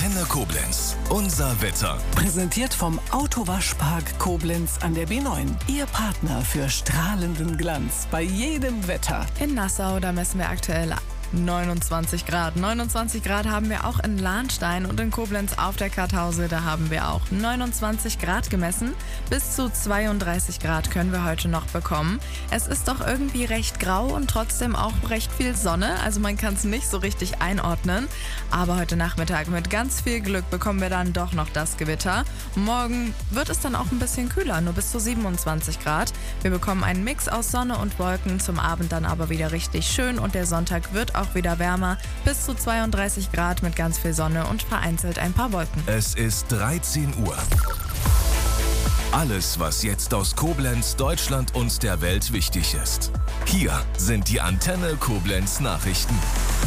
Antenne Koblenz. Unser Wetter. Präsentiert vom Autowaschpark Koblenz an der B9. Ihr Partner für strahlenden Glanz bei jedem Wetter. In Nassau, da messen wir aktuell 29 Grad. 29 Grad haben wir auch in Lahnstein und in Koblenz auf der Kartause. Da haben wir auch 29 Grad gemessen. Bis zu 32 Grad können wir heute noch bekommen. Es ist doch irgendwie recht grau und trotzdem auch recht viel Sonne. Also man kann es nicht so richtig einordnen. Aber heute Nachmittag mit ganz viel Glück bekommen wir dann doch noch das Gewitter. Morgen wird es dann auch ein bisschen kühler, nur bis zu 27 Grad. Wir bekommen einen Mix aus Sonne und Wolken. Zum Abend dann aber wieder richtig schön und der Sonntag wird auch wieder wärmer, bis zu 32 Grad mit ganz viel Sonne und vereinzelt ein paar Wolken. Es ist 13 Uhr. Alles, was jetzt aus Koblenz, Deutschland und der Welt wichtig ist. Hier sind die Antenne Koblenz Nachrichten.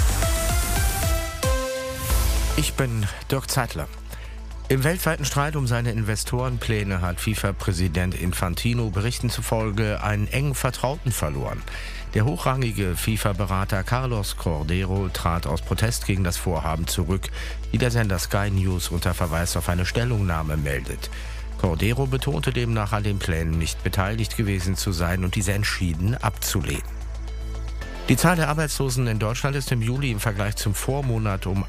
Ich bin Dirk Zeitler. Im weltweiten Streit um seine Investorenpläne hat FIFA-Präsident Infantino Berichten zufolge einen engen Vertrauten verloren. Der hochrangige FIFA-Berater Carlos Cordeiro trat aus Protest gegen das Vorhaben zurück, wie der Sender Sky News unter Verweis auf eine Stellungnahme meldet. Cordeiro betonte demnach, an den Plänen nicht beteiligt gewesen zu sein und diese entschieden abzulehnen. Die Zahl der Arbeitslosen in Deutschland ist im Juli im Vergleich zum Vormonat um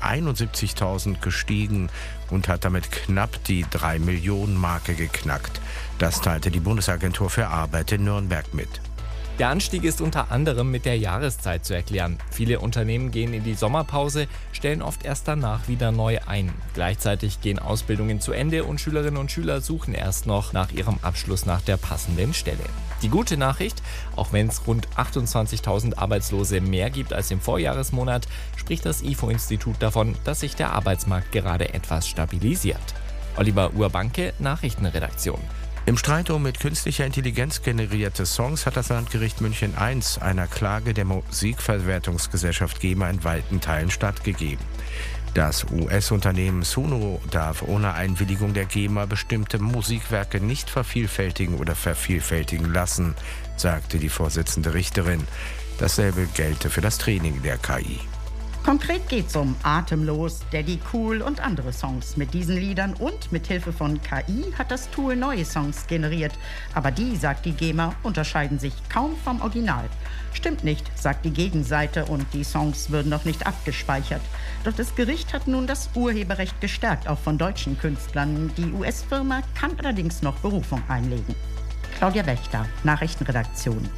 71.000 gestiegen und hat damit knapp die 3-Millionen-Marke geknackt. Das teilte die Bundesagentur für Arbeit in Nürnberg mit. Der Anstieg ist unter anderem mit der Jahreszeit zu erklären. Viele Unternehmen gehen in die Sommerpause, stellen oft erst danach wieder neu ein. Gleichzeitig gehen Ausbildungen zu Ende und Schülerinnen und Schüler suchen erst noch nach ihrem Abschluss nach der passenden Stelle. Die gute Nachricht, auch wenn es rund 28.000 Arbeitslose mehr gibt als im Vorjahresmonat, spricht das IFO-Institut davon, dass sich der Arbeitsmarkt gerade etwas stabilisiert. Oliver Urbanke, Nachrichtenredaktion. Im Streit um mit künstlicher Intelligenz generierte Songs hat das Landgericht München I einer Klage der Musikverwertungsgesellschaft GEMA in weiten Teilen stattgegeben. Das US-Unternehmen Suno darf ohne Einwilligung der GEMA bestimmte Musikwerke nicht vervielfältigen oder vervielfältigen lassen, sagte die Vorsitzende Richterin. Dasselbe gelte für das Training der KI. Konkret geht's um Atemlos, Daddy Cool und andere Songs. Mit diesen Liedern und mit Hilfe von KI hat das Tool neue Songs generiert. Aber die, sagt die GEMA, unterscheiden sich kaum vom Original. Stimmt nicht, sagt die Gegenseite, und die Songs würden noch nicht abgespeichert. Doch das Gericht hat nun das Urheberrecht gestärkt, auch von deutschen Künstlern. Die US-Firma kann allerdings noch Berufung einlegen. Claudia Wächter, Nachrichtenredaktion.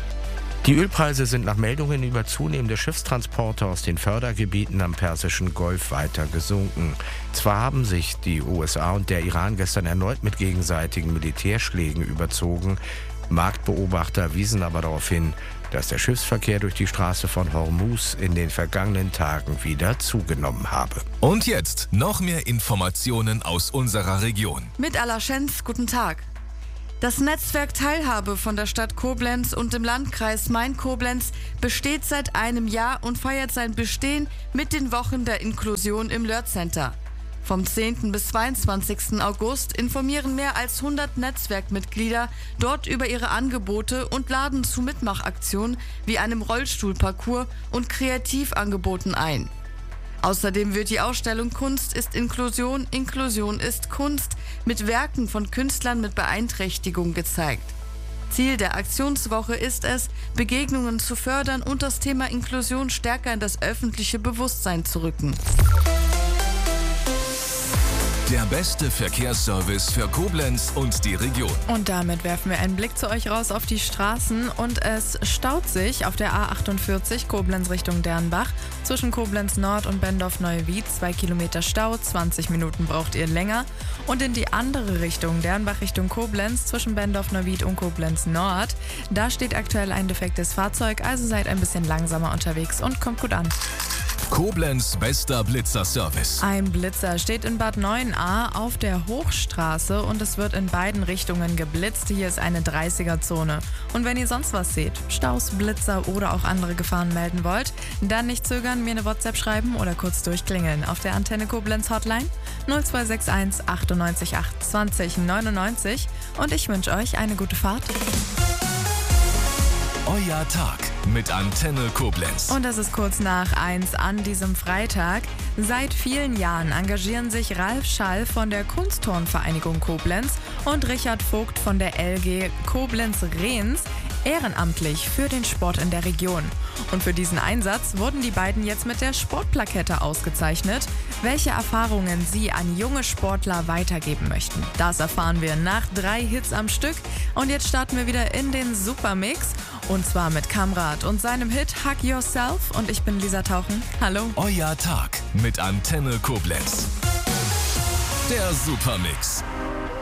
Die Ölpreise sind nach Meldungen über zunehmende Schiffstransporte aus den Fördergebieten am Persischen Golf weiter gesunken. Zwar haben sich die USA und der Iran gestern erneut mit gegenseitigen Militärschlägen überzogen, Marktbeobachter wiesen aber darauf hin, dass der Schiffsverkehr durch die Straße von Hormuz in den vergangenen Tagen wieder zugenommen habe. Und jetzt noch mehr Informationen aus unserer Region. Mit Alaschenz, guten Tag. Das Netzwerk Teilhabe von der Stadt Koblenz und dem Landkreis Main-Koblenz besteht seit einem Jahr und feiert sein Bestehen mit den Wochen der Inklusion im Lörr-Center. Vom 10. bis 22. August informieren mehr als 100 Netzwerkmitglieder dort über ihre Angebote und laden zu Mitmachaktionen wie einem Rollstuhlparcours und Kreativangeboten ein. Außerdem wird die Ausstellung Kunst ist Inklusion, Inklusion ist Kunst mit Werken von Künstlern mit Beeinträchtigung gezeigt. Ziel der Aktionswoche ist es, Begegnungen zu fördern und das Thema Inklusion stärker in das öffentliche Bewusstsein zu rücken. Der beste Verkehrsservice für Koblenz und die Region. Und damit werfen wir einen Blick zu euch raus auf die Straßen und es staut sich auf der A48 Koblenz Richtung Dernbach. Zwischen Koblenz Nord und Bendorf-Neuwied 2 Kilometer Stau, 20 Minuten braucht ihr länger. Und in die andere Richtung, Dernbach Richtung Koblenz, zwischen Bendorf-Neuwied und Koblenz Nord, da steht aktuell ein defektes Fahrzeug, also seid ein bisschen langsamer unterwegs und kommt gut an. Koblenz bester Blitzerservice. Ein Blitzer steht in Bad 9a auf der Hochstraße und es wird in beiden Richtungen geblitzt. Hier ist eine 30er-Zone. Und wenn ihr sonst was seht, Staus, Blitzer oder auch andere Gefahren melden wollt, dann nicht zögern, mir eine WhatsApp schreiben oder kurz durchklingeln auf der Antenne Koblenz Hotline 0261 98 8 20 99 und ich wünsche euch eine gute Fahrt. Euer Tag. mit Antenne Koblenz. Und es ist kurz nach 1 an diesem Freitag. Seit vielen Jahren engagieren sich Ralf Schall von der Kunstturnvereinigung Koblenz und Richard Vogt von der LG Koblenz-Rehns ehrenamtlich für den Sport in der Region. Und für diesen Einsatz wurden die beiden jetzt mit der Sportplakette ausgezeichnet. Welche Erfahrungen sie an junge Sportler weitergeben möchten, das erfahren wir nach 3 Hits am Stück. Und jetzt starten wir wieder in den Supermix. Und zwar mit Kamrat und seinem Hit Hug Yourself. Und ich bin Lisa Tauchen. Hallo. Euer Tag mit Antenne Koblenz. Der Supermix.